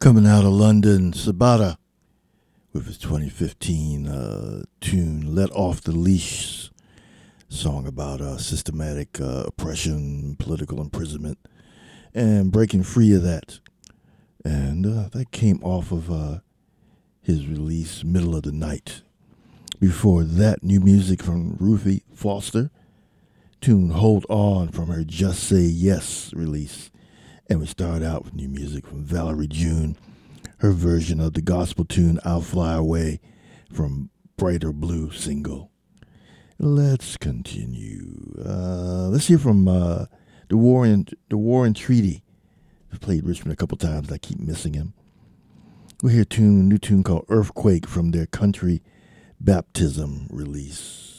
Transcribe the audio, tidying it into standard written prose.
Coming out of London, Sabata with his 2015 tune Let Off the Leash, song about systematic oppression, political imprisonment, and breaking free of that. And that came off of his release, Middle of the Night. Before that, new music from Ruthie Foster, tune Hold On from her Just Say Yes release. And we start out with new music from Valerie June, her version of the gospel tune I'll Fly Away from Brighter Blue single. Let's continue. Let's hear from the Warren Treaty. I've played Richmond a couple times. I keep missing him. We'll hear a new tune called Earthquake from their Country Baptism release.